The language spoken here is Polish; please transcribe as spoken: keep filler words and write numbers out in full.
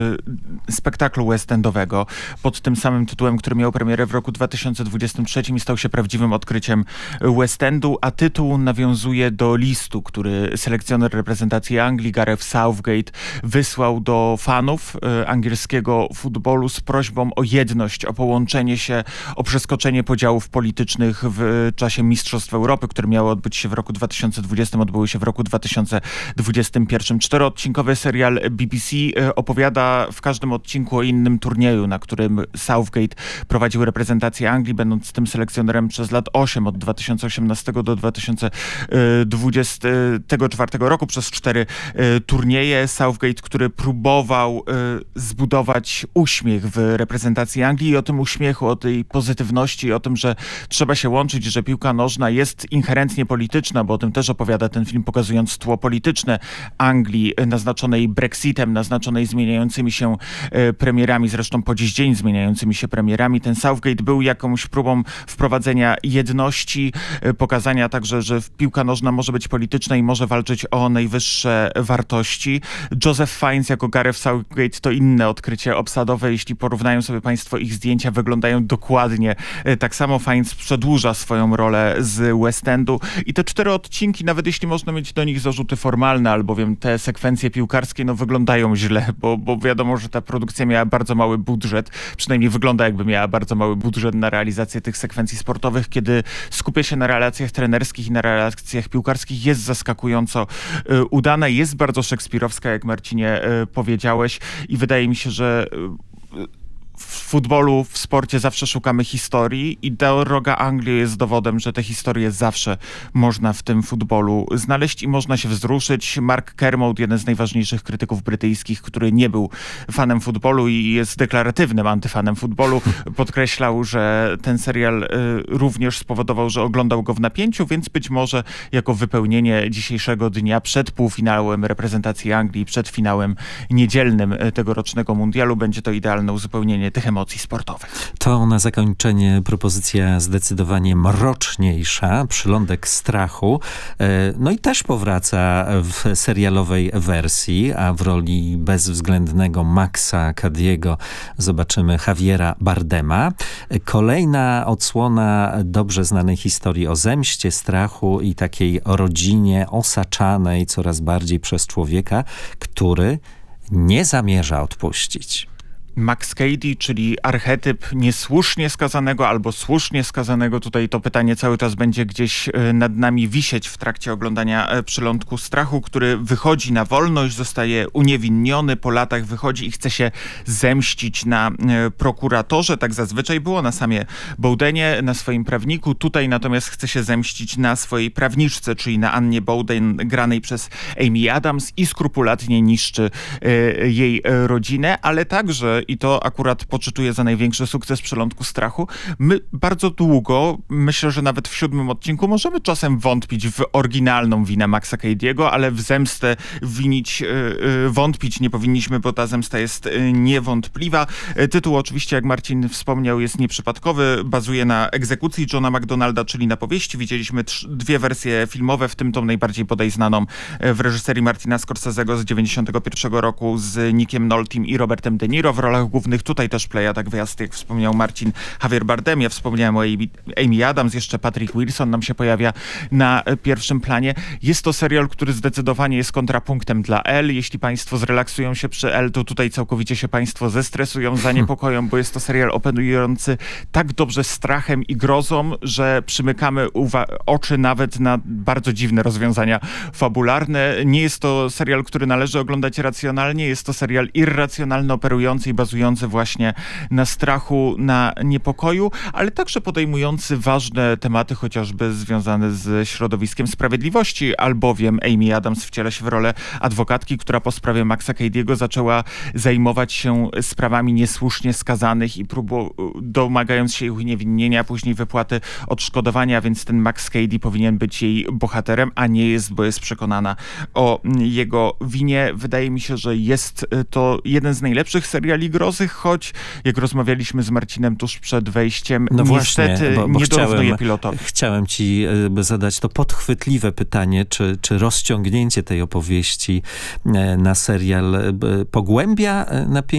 spektaklu west endowego pod tym samym tytułem, który miał premierę w roku dwa tysiące dwudziestym trzecim i stał się prawdziwym odkryciem West Endu, a tytuł nawiązuje do listu, który selekcjoner reprezentacji Anglii Gareth Southgate wysłał do fanów angielskiego futbolu z prośbą o jedność, o połączenie się, o przeskoczenie podziałów politycznych w czasie Mistrzostw Europy, które miały odbyć się w roku dwa tysiące dwudziestym, odbyły się w roku dwa tysiące dwudziestym pierwszym. Czteroodcinkowy serial B B C opowiada w każdym odcinku o innym turnieju, na którym Southgate prowadził reprezentację Anglii, będąc tym selekcjonerem przez lat osiem, od dwa tysiące osiemnastego do dwa tysiące dwudziestego czwartego roku, przez cztery turnieje. Southgate, który próbował zbudować uśmiech w reprezentacji Anglii i o tym uśmiechu, o tej pozytywności, o tym, że trzeba się łączyć, że piłka nożna jest inherentnie polityczna, bo o tym też opowiada ten film, pokazując tło polityczne Anglii, naznaczonej Brexitem, naznaczonej zmieniającymi się premierami, zresztą po dziś dzień zmieniającymi się premierami. Ten Southgate był jakąś próbą wprowadzenia jedności, pokazania także, że piłka nożna może być polityczna i może walczyć o najwyższe wartości. Joseph Fiennes jako Gareth Southgate to inne odkrycie obsadowe. Jeśli porównają sobie państwo ich zdjęcia, wyglądają dokładnie tak samo. Fiennes przedłuża swoją rolę z West Endu i te cztery odcinki, nawet jeśli można mieć do nich zarzuty formalne, albowiem te sekwencje piłkarskie no, wyglądają źle, bo, bo wiadomo, że ta produkcja miała bardzo mały budżet, przynajmniej wygląda jakby miała bardzo mały budżet na realizację tych sekwencji sportowych. Kiedy skupia się na relacjach trenerskich i na relacjach piłkarskich, jest zaskakująco y, udana, jest bardzo szekspirowska, jak Marcinie y, powiedziałeś, i wydaje mi się, że y, w futbolu, w sporcie zawsze szukamy historii i droga Anglii jest dowodem, że te historie zawsze można w tym futbolu znaleźć i można się wzruszyć. Mark Kermode, jeden z najważniejszych krytyków brytyjskich, który nie był fanem futbolu i jest deklaratywnym antyfanem futbolu, podkreślał, że ten serial y, również spowodował, że oglądał go w napięciu, więc być może jako wypełnienie dzisiejszego dnia przed półfinałem reprezentacji Anglii, przed finałem niedzielnym tegorocznego mundialu będzie to idealne uzupełnienie tych emocji sportowych. To na zakończenie propozycja zdecydowanie mroczniejsza, Przylądek strachu. No i też powraca w serialowej wersji, a w roli bezwzględnego Maxa Cadiego zobaczymy Javiera Bardema. Kolejna odsłona dobrze znanej historii o zemście, strachu i takiej rodzinie osaczanej coraz bardziej przez człowieka, który nie zamierza odpuścić. Max Cady, czyli archetyp niesłusznie skazanego albo słusznie skazanego. Tutaj to pytanie cały czas będzie gdzieś nad nami wisieć w trakcie oglądania Przylądku strachu, który wychodzi na wolność, zostaje uniewinniony, po latach wychodzi i chce się zemścić na prokuratorze. Tak zazwyczaj było, na Samie Bowdenie, na swoim prawniku. Tutaj natomiast chce się zemścić na swojej prawniczce, czyli na Annie Boleyn, granej przez Amy Adams, i skrupulatnie niszczy jej rodzinę, ale także, i to akurat poczytuję za największy sukces Przylądku strachu, my bardzo długo, myślę, że nawet w siódmym odcinku, możemy czasem wątpić w oryginalną winę Maxa Cady'ego, ale w zemstę winić, yy, wątpić nie powinniśmy, bo ta zemsta jest yy, niewątpliwa. Tytuł oczywiście, jak Marcin wspomniał, jest nieprzypadkowy, bazuje na egzekucji Johna McDonalda, czyli na powieści. Widzieliśmy trz- dwie wersje filmowe, w tym tą najbardziej bodaj znaną w reżyserii Martina Scorsese'ego z dziewięćdziesiątego pierwszego roku z Nickiem Noltim i Robertem De Niro w rolach głównych. Tutaj też pleja tak gwiazd, jak wspomniał Marcin, Javier Bardem. Ja wspomniałem o Amy Adams, jeszcze Patrick Wilson nam się pojawia na pierwszym planie. Jest to serial, który zdecydowanie jest kontrapunktem dla Elle. Jeśli państwo zrelaksują się przy Elle, to tutaj całkowicie się państwo zestresują, zaniepokoją, bo jest to serial operujący tak dobrze strachem i grozą, że przymykamy uwa- oczy nawet na bardzo dziwne rozwiązania fabularne. Nie jest to serial, który należy oglądać racjonalnie, jest to serial irracjonalny, operujący i bazujący właśnie na strachu, na niepokoju, ale także podejmujący ważne tematy, chociażby związane z środowiskiem sprawiedliwości, albowiem Amy Adams wciela się w rolę adwokatki, która po sprawie Maxa Cady'ego zaczęła zajmować się sprawami niesłusznie skazanych i próbu, domagając się ich uniewinnienia, później wypłaty odszkodowania, więc ten Max Cady powinien być jej bohaterem, a nie jest, bo jest przekonana o jego winie. Wydaje mi się, że jest to jeden z najlepszych seriali grozy, choć jak rozmawialiśmy z Marcinem tuż przed wejściem, no niestety właśnie, bo, bo nie chciałem, dorównuje pilotowi. Chciałem ci zadać to podchwytliwe pytanie, czy, czy rozciągnięcie tej opowieści na serial pogłębia napięcie